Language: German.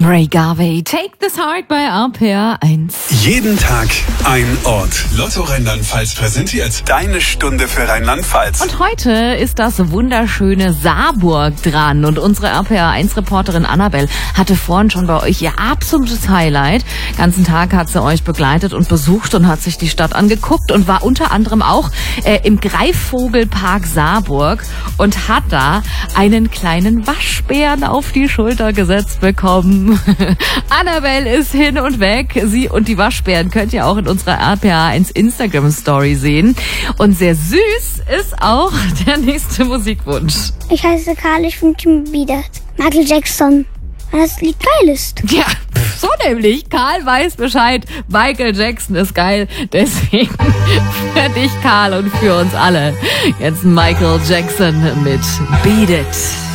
Ray Garvey, Take This Heart bei RPR 1. Jeden Tag ein Ort. Lotto Rheinland-Pfalz präsentiert deine Stunde für Rheinland-Pfalz. Und heute ist das wunderschöne Saarburg dran. Und unsere RPR 1-Reporterin Annabelle hatte vorhin schon bei euch ihr absolutes Highlight. Den ganzen Tag hat sie euch begleitet und besucht und hat sich die Stadt angeguckt und war unter anderem auch im Greifvogelpark Saarburg und hat da einen kleinen Waschbären auf die Schulter gesetzt bekommen. Annabelle ist hin und weg. Sie und die Waschbären könnt ihr auch in unserer RPA 1 Instagram-Story sehen. Und sehr süß ist auch der nächste Musikwunsch. Ich heiße Karl, ich wünsche mir wieder Michael Jackson, weil das Lied geil ist. Ja, so nämlich. Karl weiß Bescheid. Michael Jackson ist geil. Deswegen für dich, Karl, und für uns alle. Jetzt Michael Jackson mit Beat It.